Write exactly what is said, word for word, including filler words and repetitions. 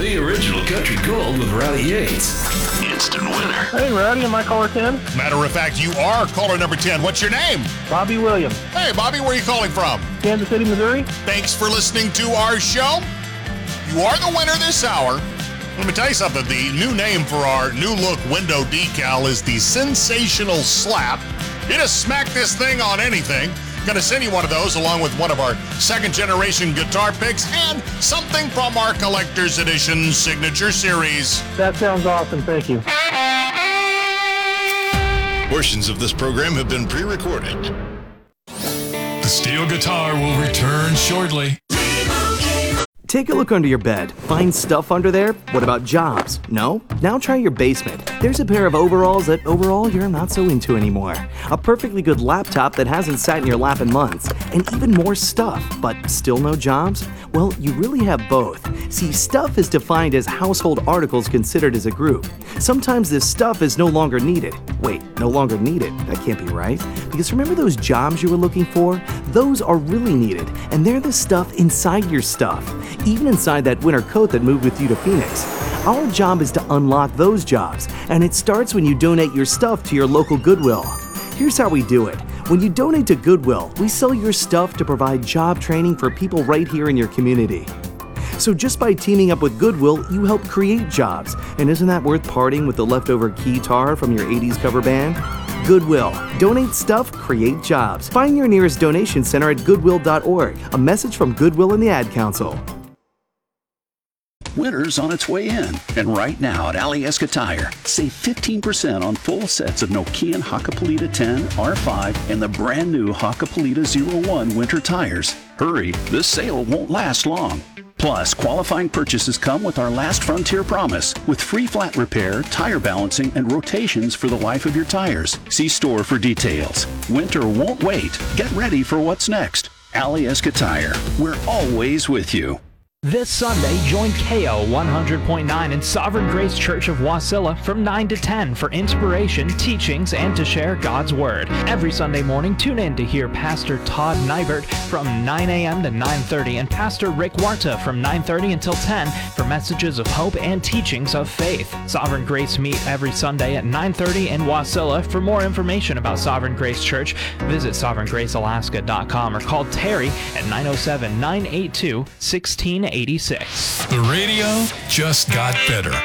The original country gold with Rowdy Yates. Instant winner. Hey, Rowdy, am I caller ten? Matter of fact, you are caller number ten. What's your name? Bobby Williams. Hey, Bobby, where are you calling from? Kansas City, Missouri. Thanks for listening to our show. You are the winner this hour. Let me tell you something. The new name for our new look window decal is the Sensational Slap. You just smack this thing on anything. Going to send you one of those along with one of our second generation guitar picks and something from our collector's edition signature series. That sounds awesome. Thank you. Portions of this program have been pre-recorded. The steel guitar will return shortly. Take a look under your bed. Find stuff under there? What about jobs? No? Now try your basement. There's a pair of overalls that overall you're not so into anymore. A perfectly good laptop that hasn't sat in your lap in months. And even more stuff, but still no jobs? Well, you really have both. See, stuff is defined as household articles considered as a group. Sometimes this stuff is no longer needed. Wait, no longer needed? That can't be right. Because remember those jobs you were looking for? Those are really needed, and they're the stuff inside your stuff. Even inside that winter coat that moved with you to Phoenix. Our job is to unlock those jobs, and it starts when you donate your stuff to your local Goodwill. Here's how we do it. When you donate to Goodwill, we sell your stuff to provide job training for people right here in your community. So just by teaming up with Goodwill, you help create jobs. And isn't that worth parting with the leftover guitar from your eighties cover band? Goodwill. Donate stuff, create jobs. Find your nearest donation center at goodwill dot org. A message from Goodwill and the Ad Council. Winter's on its way in, and right now at Alyeska Tire, save fifteen percent on full sets of Nokian Hakkapeliitta ten, R five, and the brand new Hakkapeliitta zero one winter tires. Hurry, this sale won't last long. Plus, qualifying purchases come with our Last Frontier promise, with free flat repair, tire balancing, and rotations for the life of your tires. See store for details. Winter won't wait. Get ready for what's next. Alyeska Tire, we're always with you. This Sunday, join K O one hundred point nine and Sovereign Grace Church of Wasilla from nine to ten for inspiration, teachings, and to share God's Word. Every Sunday morning, tune in to hear Pastor Todd Nybert from nine a.m. to nine thirty and Pastor Rick Warta from nine thirty until ten for messages of hope and teachings of faith. Sovereign Grace meet every Sunday at nine thirty in Wasilla. For more information about Sovereign Grace Church, visit sovereign grace alaska dot com or call Terry at nine oh seven, nine eight two, one six eight six. The radio just got better.